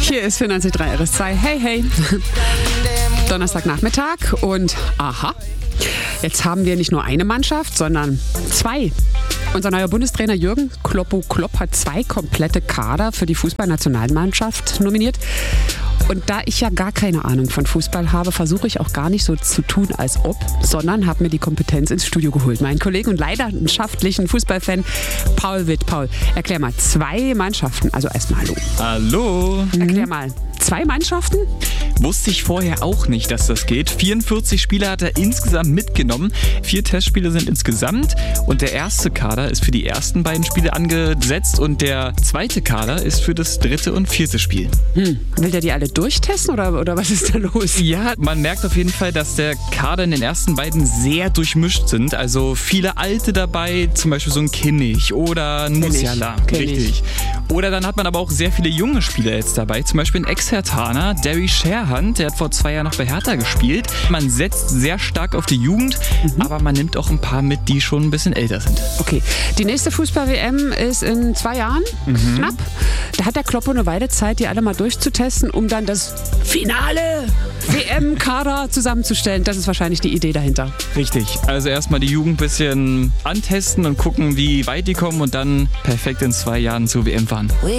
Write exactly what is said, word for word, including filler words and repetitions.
Hier ist vierundneunzig Komma drei R S zwei. Hey, hey. Donnerstagnachmittag und aha, jetzt haben wir nicht nur eine Mannschaft, sondern zwei. Unser neuer Bundestrainer Jürgen Kloppo Klopp hat zwei komplette Kader für die Fußballnationalmannschaft nominiert. Und da ich ja gar keine Ahnung von Fußball habe, versuche ich auch gar nicht so zu tun, als ob, sondern habe mir die Kompetenz ins Studio geholt. Meinen Kollegen und leidenschaftlichen Fußballfan Paul Witt. Paul, erklär mal, zwei Mannschaften, also erstmal hallo. Hallo. Erklär mal, zwei Mannschaften? Wusste ich vorher auch nicht, dass das geht. vierundvierzig Spieler hat er insgesamt mitgenommen. Vier Testspiele sind insgesamt und der erste Kader ist für die ersten beiden Spiele angesetzt und der zweite Kader ist für das dritte und vierte Spiel. Hm. Will der die alle durchtesten oder, oder was ist da los? Ja, man merkt auf jeden Fall, dass der Kader in den ersten beiden sehr durchmischt sind. Also viele Alte dabei, zum Beispiel so ein Kimmich oder ein Musiala. Richtig. Oder dann hat man aber auch sehr viele junge Spieler jetzt dabei. Zum Beispiel ein Ex-Herthaner, Derry Sherhunt, der hat vor zwei Jahren noch bei Hertha gespielt. Man setzt sehr stark auf die Jugend, mhm. aber man nimmt auch ein paar mit, die schon ein bisschen älter sind. Okay, die nächste Fußball-W M ist in zwei Jahren, mhm. knapp. Da hat der Kloppo eine Weile Zeit, die alle mal durchzutesten, um dann das finale W M-Kader zusammenzustellen. Das ist wahrscheinlich die Idee dahinter. Richtig, also erstmal die Jugend ein bisschen antesten und gucken, wie weit die kommen und dann perfekt in zwei Jahren zur W M fahren.